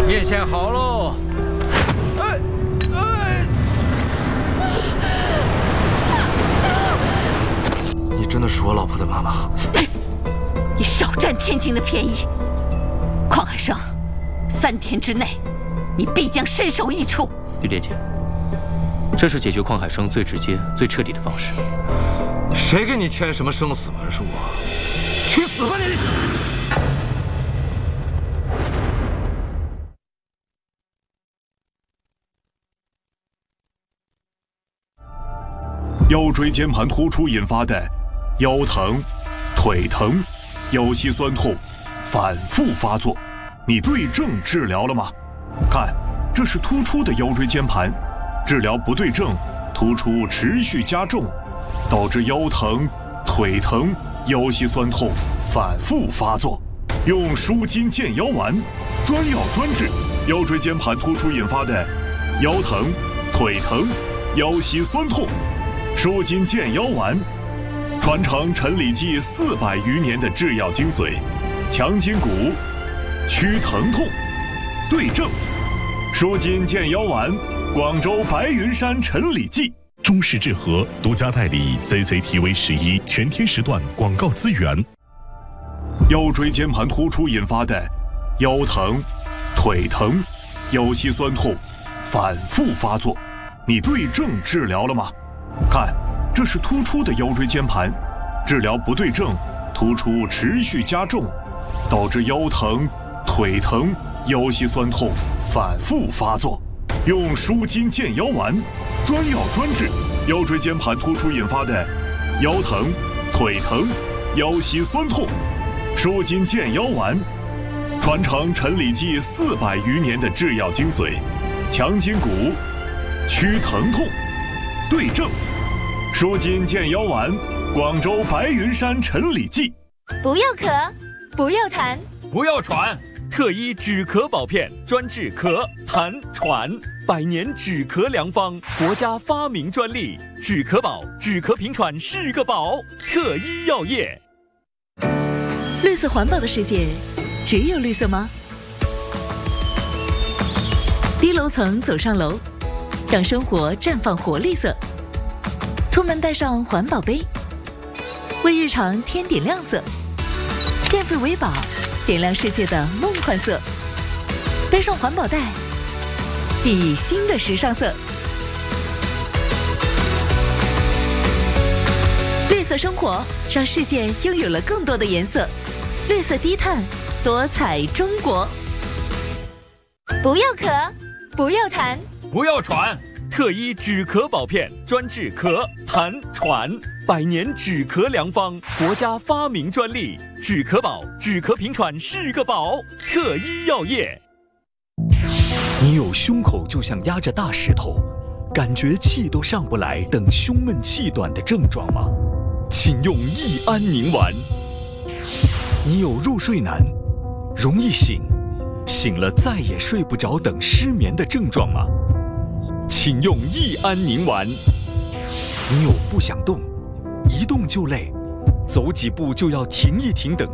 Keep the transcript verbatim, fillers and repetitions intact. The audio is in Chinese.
面线好喽！哎哎！ 你真的是我老婆的妈妈？ 你少占天津的便宜！邝海生，三天之内，你必将身首异处。 李烈姐，这是解决邝海生最直接、最彻底的方式。 谁给你签什么生死文书啊？去死吧你！ 腰椎间盘突出引发的腰疼、腿疼、腰膝酸痛反复发作，你对症治疗了吗？看，这是突出的腰椎间盘，治疗不对症，突出持续加重，导致腰疼、腿疼、腰膝酸痛反复发作。用舒筋健腰丸，专药专治腰椎间盘突出引发的腰疼、腿疼、腰膝酸痛。舒筋健腰丸，传承陈李济四百余年的制药精髓，强筋骨，祛疼痛，对症。舒筋健腰丸，广州白云山陈李济。 中式治和独家代理 Z Z T V 十一全天时段广告资源。 腰椎间盘突出引发的腰疼、腿疼、腰膝酸痛反复发作，你对症治疗了吗？看，这是突出的腰椎间盘，治疗不对症，突出持续加重，导致腰疼、腿疼、腰膝酸痛反复发作。用舒筋健腰丸，专药专治腰椎间盘突出引发的腰疼、腿疼、腰膝酸痛。舒筋健腰丸，传承陈李济四百余年的制药精髓，强筋骨，祛疼痛，对症。舒筋健腰丸，广州白云山陈李济。 不要咳，不要痰， 不要喘，特医止咳保片，专治咳、痰、喘，百年止咳良方，国家发明专利，止咳宝，止咳平喘是个宝。特医药业。 绿色环保的世界，只有绿色吗？低楼层走上楼，让生活绽放活绿色。出门带上环保杯，为日常添点亮色。电费为宝，点亮世界的梦幻色。背上环保袋，熠熠新的时尚色。绿色生活，让世界拥有了更多的颜色。绿色低碳，多彩中国。 不要咳，不要痰， 不要喘。特医止咳保片，专治咳、痰、喘，百年止咳良方，国家发明专利，止咳宝，止咳平喘是个宝。特医药业。 你有胸口就像压着大石头，感觉气都上不来等胸闷气短的症状吗？请用益安宁丸。你有入睡难、容易醒、醒了再也睡不着等失眠的症状吗？请用益安宁丸。你有不想动、一动就累、走几步就要停一停等